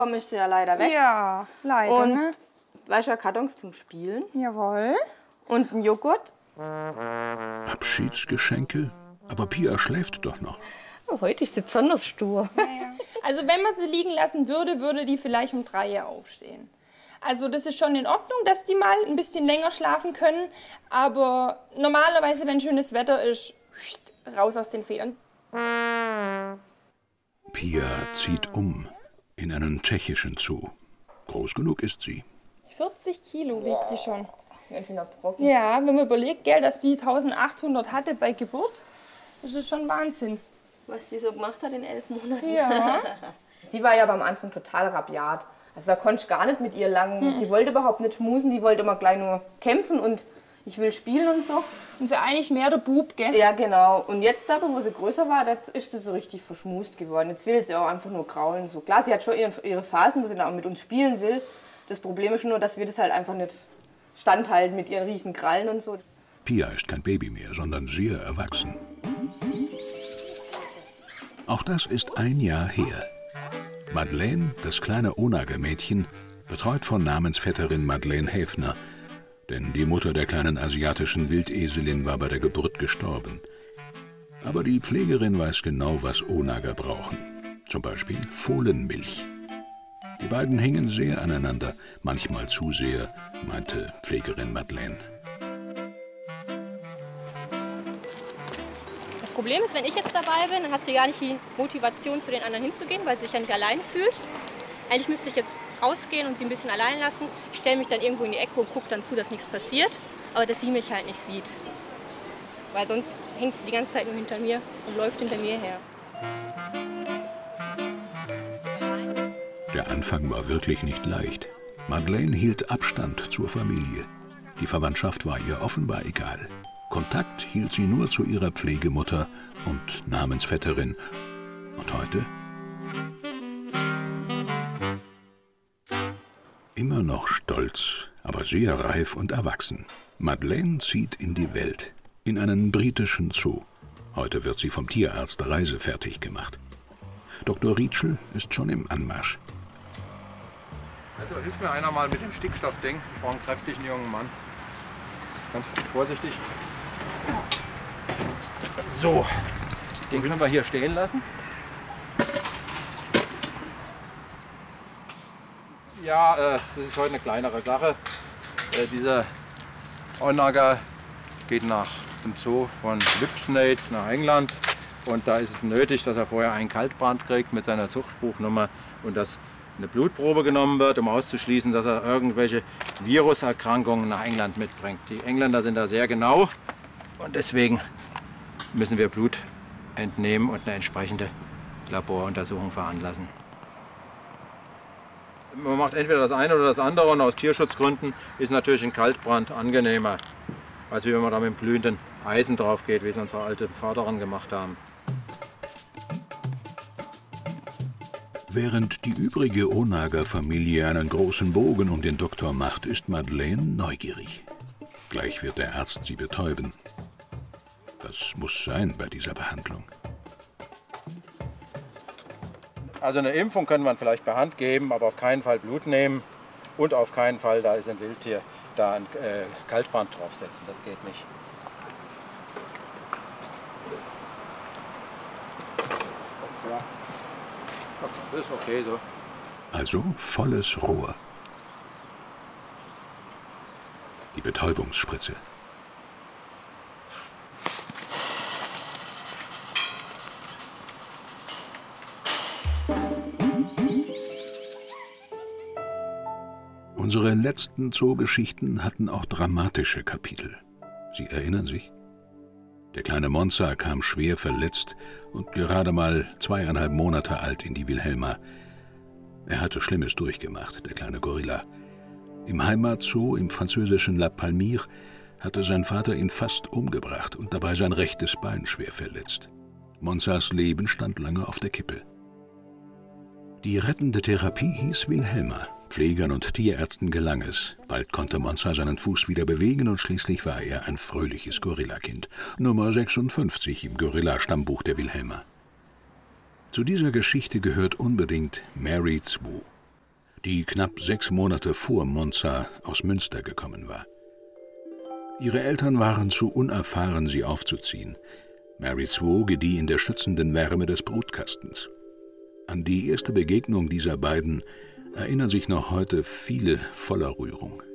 Komm ich ja leider weg. Ja, leider, und ne? weicher Kartons zum Spielen. Jawohl. Und ein Joghurt. Abschiedsgeschenke? Aber Pia schläft doch noch. Heute ist sie besonders stur. Ja. Also wenn man sie liegen lassen würde, würde die vielleicht um 3 Uhr aufstehen. Also das ist schon in Ordnung, dass die mal ein bisschen länger schlafen können. Aber normalerweise, wenn schönes Wetter ist, raus aus den Federn. Pia zieht um in einen tschechischen Zoo. Groß genug ist sie. 40 Kilo wiegt die schon. Ganz schöner Brocken. Ja, wenn man überlegt, gell, dass die 1800 hatte bei Geburt, das ist schon Wahnsinn. Was sie so gemacht hat in 11 Monaten. Ja. Sie war ja am Anfang total rabiat. Also da konnte ich gar nicht mit ihr lang. Die wollte überhaupt nicht schmusen, die wollte immer gleich nur kämpfen und ich will spielen und so. Und sie eigentlich mehr der Bub, gell? Ja, genau. Und jetzt aber, wo sie größer war, jetzt ist sie so richtig verschmust geworden. Jetzt will sie auch einfach nur kraulen. So. Klar, sie hat schon ihre Phasen, wo sie dann auch mit uns spielen will. Das Problem ist nur, dass wir das halt einfach nicht standhalten mit ihren riesen Krallen und so. Pia ist kein Baby mehr, sondern sehr erwachsen. Auch das ist ein Jahr her. Madeleine, das kleine Onager-Mädchen, betreut von Namensvetterin Madeleine Häfner. Denn die Mutter der kleinen asiatischen Wildeselin war bei der Geburt gestorben. Aber die Pflegerin weiß genau, was Onager brauchen. Zum Beispiel Fohlenmilch. Die beiden hängen sehr aneinander, manchmal zu sehr, meinte Pflegerin Madeleine. Das Problem ist, wenn ich jetzt dabei bin, dann hat sie gar nicht die Motivation, zu den anderen hinzugehen, weil sie sich ja nicht alleine fühlt. Eigentlich müsste ich jetzt rausgehen und sie ein bisschen allein lassen. Ich stelle mich dann irgendwo in die Ecke und gucke dann zu, dass nichts passiert. Aber dass sie mich halt nicht sieht. Weil sonst hängt sie die ganze Zeit nur hinter mir und läuft hinter mir her. Der Anfang war wirklich nicht leicht. Madeleine hielt Abstand zur Familie. Die Verwandtschaft war ihr offenbar egal. Kontakt hielt sie nur zu ihrer Pflegemutter und Namensvetterin. Und heute? Immer noch stolz, aber sehr reif und erwachsen. Madeleine zieht in die Welt, in einen britischen Zoo. Heute wird sie vom Tierarzt reisefertig gemacht. Dr. Rietschel ist schon im Anmarsch. Also hilft mir einer mal mit dem Stickstoffding. Ich brauche einen kräftigen jungen Mann. Ganz vorsichtig. So, den können wir hier stehen lassen. Ja, das ist heute eine kleinere Sache. Dieser Onager geht nach dem Zoo von Whipsnade nach England. Und da ist es nötig, dass er vorher einen Kaltbrand kriegt mit seiner Zuchtbuchnummer und dass eine Blutprobe genommen wird, um auszuschließen, dass er irgendwelche Viruserkrankungen nach England mitbringt. Die Engländer sind da sehr genau und deswegen müssen wir Blut entnehmen und eine entsprechende Laboruntersuchung veranlassen. Man macht entweder das eine oder das andere und aus Tierschutzgründen ist natürlich ein Kaltbrand angenehmer, als wenn man da mit glühenden Eisen drauf geht, wie es unsere alten Vorderen gemacht haben. Während die übrige Onager-Familie einen großen Bogen um den Doktor macht, ist Madeleine neugierig. Gleich wird der Arzt sie betäuben. Das muss sein bei dieser Behandlung. Also eine Impfung können wir vielleicht per Hand geben, aber auf keinen Fall Blut nehmen und auf keinen Fall, da ist ein Wildtier, da ein Kaltbrand draufsetzen. Das geht nicht. Das ist okay so. Also volles Rohr. Die Betäubungsspritze. Unsere letzten Zoogeschichten hatten auch dramatische Kapitel. Sie erinnern sich? Der kleine Monza kam schwer verletzt und gerade mal 2,5 Monate alt in die Wilhelma. Er hatte Schlimmes durchgemacht, der kleine Gorilla. Im Heimatzoo im französischen La Palmyre hatte sein Vater ihn fast umgebracht und dabei sein rechtes Bein schwer verletzt. Monzas Leben stand lange auf der Kippe. Die rettende Therapie hieß Wilhelma. Pflegern und Tierärzten gelang es. Bald konnte Monza seinen Fuß wieder bewegen und schließlich war er ein fröhliches Gorillakind. Nummer 56 im Gorilla-Stammbuch der Wilhelma. Zu dieser Geschichte gehört unbedingt Mary 2. die knapp 6 Monate vor Monza aus Münster gekommen war. Ihre Eltern waren zu unerfahren, sie aufzuziehen. Mary II gedieh in der schützenden Wärme des Brutkastens. An die erste Begegnung dieser beiden erinnern sich noch heute viele voller Rührung.